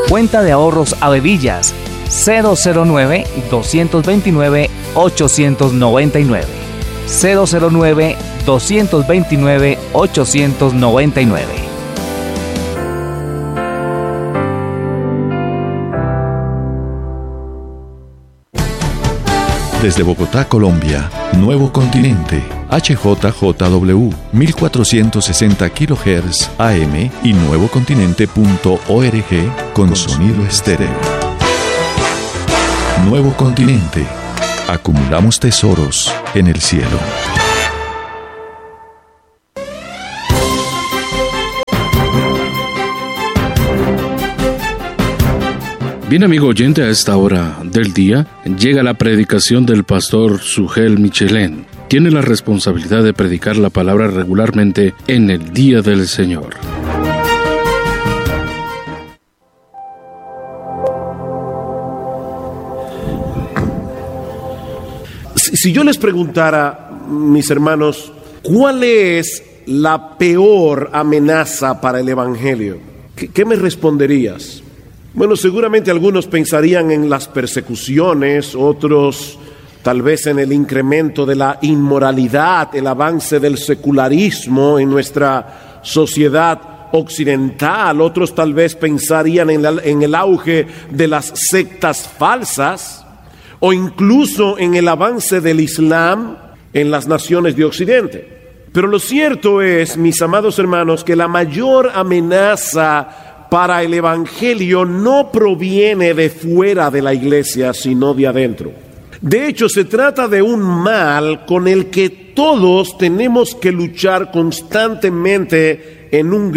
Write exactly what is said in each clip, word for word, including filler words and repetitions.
Cuenta de ahorros Avevillas cero cero nueve, dos dos nueve, ocho nueve nueve. cero cero nueve, dos dos nueve, ocho nueve nueve. Desde Bogotá, Colombia, Nuevo Continente, H J J W, mil cuatrocientos sesenta kilohertz A M y nuevocontinente punto org con sonido estéreo. Nuevo Continente. Acumulamos tesoros en el cielo. Bien, amigo oyente, a esta hora del día llega la predicación del pastor Sugel Michelén. Tiene la responsabilidad de predicar la palabra regularmente en el Día del Señor. Si yo les preguntara, mis hermanos, ¿cuál es la peor amenaza para el Evangelio? ¿Qué, qué me responderías? Bueno, seguramente algunos pensarían en las persecuciones, otros tal vez en el incremento de la inmoralidad, el avance del secularismo en nuestra sociedad occidental, otros tal vez pensarían en, la, en el auge de las sectas falsas, o incluso en el avance del Islam en las naciones de Occidente. Pero lo cierto es, mis amados hermanos, que la mayor amenaza para el Evangelio no proviene de fuera de la iglesia, sino de adentro. De hecho, se trata de un mal con el que todos tenemos que luchar constantemente en un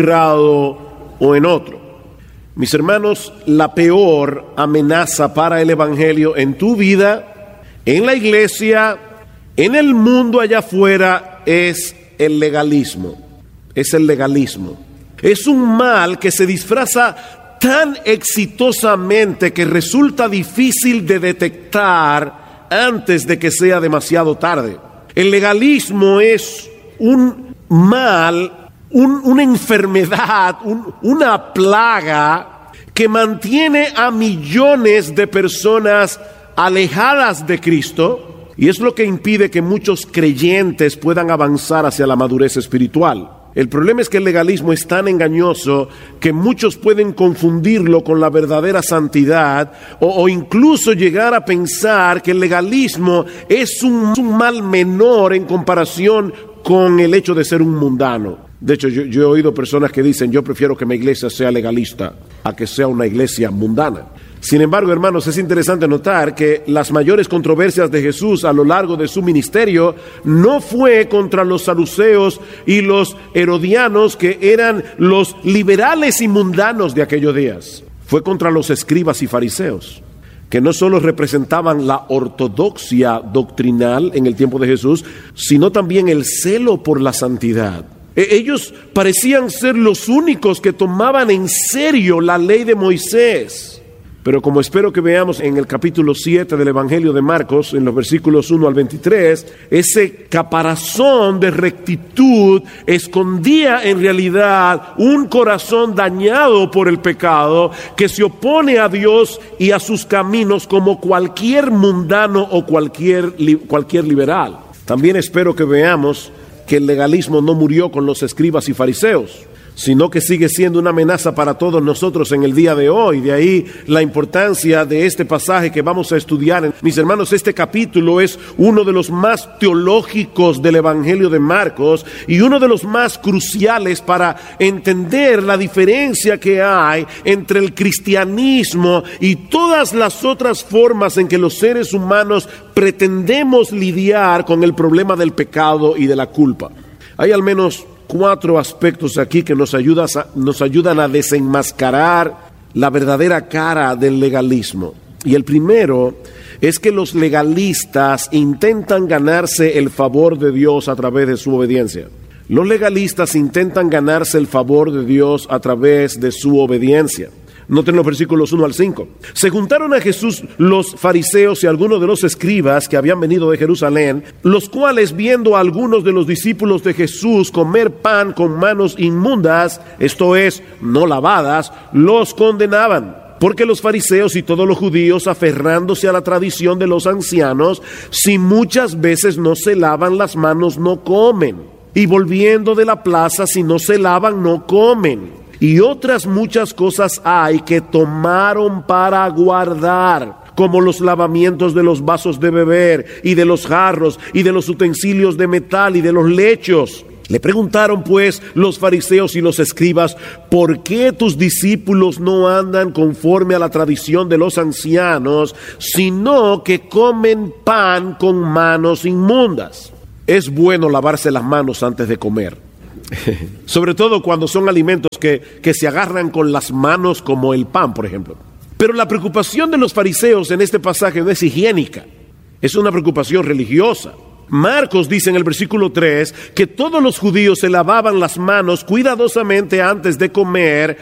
grado o en otro. Mis hermanos, la peor amenaza para el Evangelio en tu vida, en la iglesia, en el mundo allá afuera, es el legalismo. Es el legalismo. Es un mal que se disfraza tan exitosamente que resulta difícil de detectar antes de que sea demasiado tarde. El legalismo es un mal, un, una enfermedad, un, una plaga que mantiene a millones de personas alejadas de Cristo, y es lo que impide que muchos creyentes puedan avanzar hacia la madurez espiritual. El problema es que el legalismo es tan engañoso que muchos pueden confundirlo con la verdadera santidad o, o incluso llegar a pensar que el legalismo es un, un mal menor en comparación con el hecho de ser un mundano. De hecho, yo, yo he oído personas que dicen, yo prefiero que mi iglesia sea legalista a que sea una iglesia mundana. Sin embargo, hermanos, es interesante notar que las mayores controversias de Jesús a lo largo de su ministerio no fue contra los saduceos y los herodianos, que eran los liberales y mundanos de aquellos días. Fue contra los escribas y fariseos, que no solo representaban la ortodoxia doctrinal en el tiempo de Jesús, sino también el celo por la santidad. Ellos parecían ser los únicos que tomaban en serio la ley de Moisés. Pero como espero que veamos en el capítulo siete del Evangelio de Marcos, en los versículos uno al veintitrés, ese caparazón de rectitud escondía en realidad un corazón dañado por el pecado que se opone a Dios y a sus caminos como cualquier mundano o cualquier, cualquier liberal. También espero que veamos que el legalismo no murió con los escribas y fariseos, sino que sigue siendo una amenaza para todos nosotros en el día de hoy. De ahí la importancia de este pasaje que vamos a estudiar. Mis hermanos, este capítulo es uno de los más teológicos del Evangelio de Marcos y uno de los más cruciales para entender la diferencia que hay entre el cristianismo y todas las otras formas en que los seres humanos pretendemos lidiar con el problema del pecado y de la culpa. Hay al menos cuatro aspectos aquí que nos ayudan, nos ayudan a desenmascarar la verdadera cara del legalismo. Y el primero es que los legalistas intentan ganarse el favor de Dios a través de su obediencia. Los legalistas intentan ganarse el favor de Dios a través de su obediencia. Noten los versículos uno al cinco. Se juntaron a Jesús los fariseos y algunos de los escribas que habían venido de Jerusalén, los cuales, viendo a algunos de los discípulos de Jesús comer pan con manos inmundas, esto es, no lavadas, los condenaban. Porque los fariseos y todos los judíos, aferrándose a la tradición de los ancianos, si muchas veces no se lavan las manos, no comen. Y volviendo de la plaza, si no se lavan, no comen. Y otras muchas cosas hay que tomaron para guardar, como los lavamientos de los vasos de beber, y de los jarros, y de los utensilios de metal, y de los lechos. Le preguntaron pues los fariseos y los escribas: ¿por qué tus discípulos no andan conforme a la tradición de los ancianos, sino que comen pan con manos inmundas? Es bueno lavarse las manos antes de comer, sobre todo cuando son alimentos que, que se agarran con las manos, como el pan, por ejemplo. Pero la preocupación de los fariseos en este pasaje no es higiénica, es una preocupación religiosa. Marcos dice en el versículo tres que todos los judíos se lavaban las manos cuidadosamente antes de comer,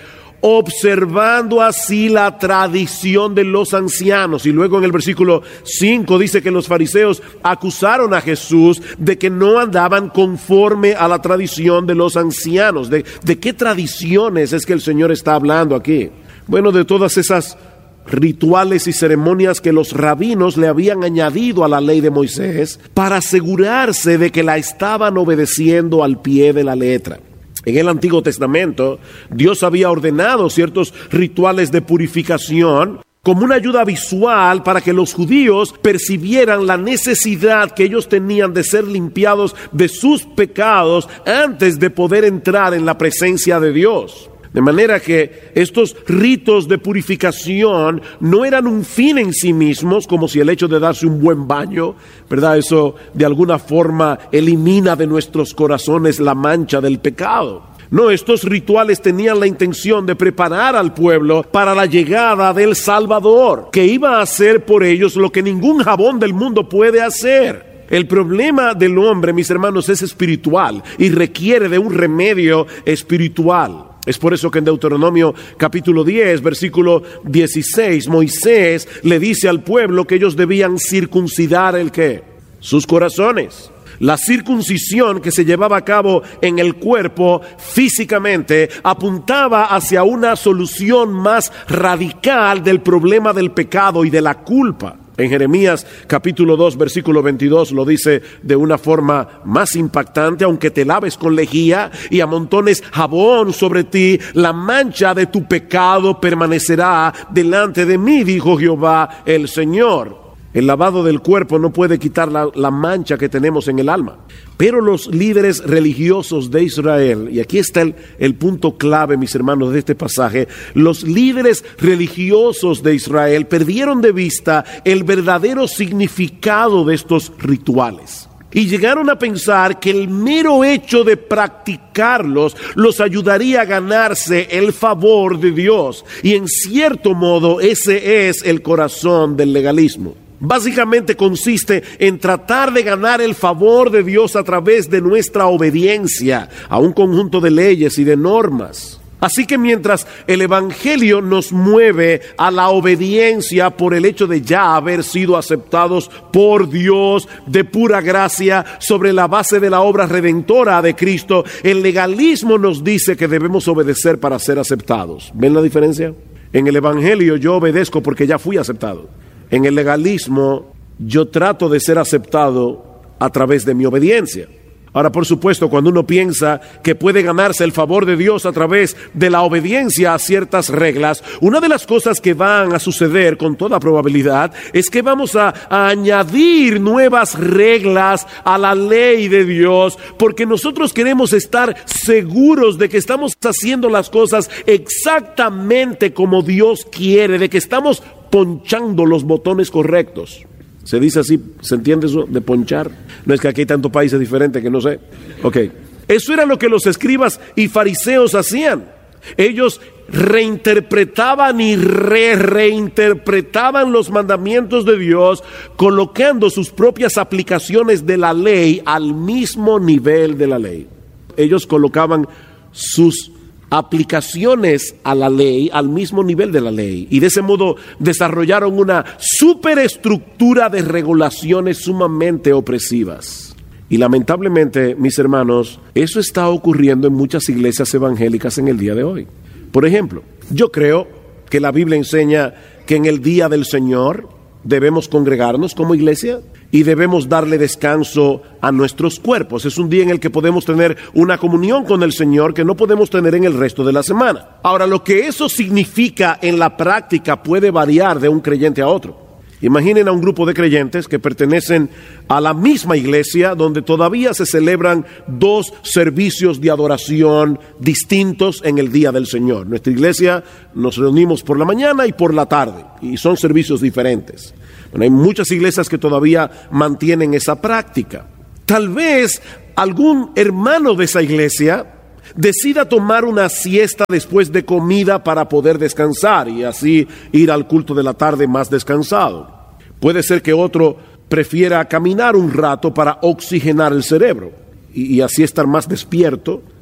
observando así la tradición de los ancianos. Y luego en el versículo cinco dice que los fariseos acusaron a Jesús de que no andaban conforme a la tradición de los ancianos. ¿De, de qué tradiciones es que el Señor está hablando aquí? Bueno, de todas esas rituales y ceremonias que los rabinos le habían añadido a la ley de Moisés para asegurarse de que la estaban obedeciendo al pie de la letra. En el Antiguo Testamento, Dios había ordenado ciertos rituales de purificación como una ayuda visual para que los judíos percibieran la necesidad que ellos tenían de ser limpiados de sus pecados antes de poder entrar en la presencia de Dios. De manera que estos ritos de purificación no eran un fin en sí mismos, como si el hecho de darse un buen baño, ¿verdad? Eso de alguna forma elimina de nuestros corazones la mancha del pecado. No, estos rituales tenían la intención de preparar al pueblo para la llegada del Salvador, que iba a hacer por ellos lo que ningún jabón del mundo puede hacer. El problema del hombre, mis hermanos, es espiritual y requiere de un remedio espiritual. Es por eso que en Deuteronomio capítulo diez, versículo dieciséis, Moisés le dice al pueblo que ellos debían circuncidar el ¿qué? Sus corazones. La circuncisión que se llevaba a cabo en el cuerpo físicamente apuntaba hacia una solución más radical del problema del pecado y de la culpa. En Jeremías capítulo dos, versículo veintidós lo dice de una forma más impactante: aunque te laves con lejía y amontones jabón sobre ti, la mancha de tu pecado permanecerá delante de mí, dijo Jehová el Señor. El lavado del cuerpo no puede quitar la, la mancha que tenemos en el alma. Pero los líderes religiosos de Israel, y aquí está el, el punto clave, mis hermanos, de este pasaje, los líderes religiosos de Israel perdieron de vista el verdadero significado de estos rituales. Y llegaron a pensar que el mero hecho de practicarlos los ayudaría a ganarse el favor de Dios. Y en cierto modo ese es el corazón del legalismo. Básicamente consiste en tratar de ganar el favor de Dios a través de nuestra obediencia a un conjunto de leyes y de normas. Así que mientras el Evangelio nos mueve a la obediencia por el hecho de ya haber sido aceptados por Dios de pura gracia sobre la base de la obra redentora de Cristo, el legalismo nos dice que debemos obedecer para ser aceptados. ¿Ven la diferencia? En el Evangelio yo obedezco porque ya fui aceptado. En el legalismo yo trato de ser aceptado a través de mi obediencia. Ahora, por supuesto, cuando uno piensa que puede ganarse el favor de Dios a través de la obediencia a ciertas reglas, una de las cosas que van a suceder con toda probabilidad es que vamos a, a añadir nuevas reglas a la ley de Dios, porque nosotros queremos estar seguros de que estamos haciendo las cosas exactamente como Dios quiere, de que estamos ponchando los botones correctos. ¿Se dice así? ¿Se entiende eso de ponchar? No es que aquí hay tantos países diferentes que no sé. Ok. Eso era lo que los escribas y fariseos hacían. Ellos reinterpretaban y re-reinterpretaban los mandamientos de Dios, colocando sus propias aplicaciones de la ley al mismo nivel de la ley. Ellos colocaban sus aplicaciones a la ley al mismo nivel de la ley, y de ese modo desarrollaron una superestructura de regulaciones sumamente opresivas. Y lamentablemente, mis hermanos, eso está ocurriendo en muchas iglesias evangélicas en el día de hoy. Por ejemplo, yo creo que la Biblia enseña que en el día del Señor debemos congregarnos como iglesia y debemos darle descanso a nuestros cuerpos. Es un día en el que podemos tener una comunión con el Señor que no podemos tener en el resto de la semana. Ahora, lo que eso significa en la práctica puede variar de un creyente a otro. Imaginen a un grupo de creyentes que pertenecen a la misma iglesia donde todavía se celebran dos servicios de adoración distintos en el día del Señor. Nuestra iglesia nos reunimos por la mañana y por la tarde y son servicios diferentes. Bueno, hay muchas iglesias que todavía mantienen esa práctica. Tal vez algún hermano de esa iglesia decida tomar una siesta después de comida para poder descansar y así ir al culto de la tarde más descansado. Puede ser que otro prefiera caminar un rato para oxigenar el cerebro y, y así estar más despierto